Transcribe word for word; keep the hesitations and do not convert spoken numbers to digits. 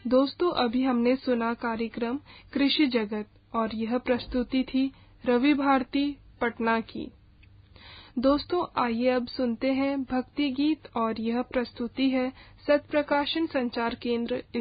दोस्तों, अभी हमने सुना कार्यक्रम कृषि जगत और यह प्रस्तुति थी रवि भारती पटना की। दोस्तों, आइए अब सुनते हैं भक्ति गीत और यह प्रस्तुति है सत्प्रकाशन संचार केंद्र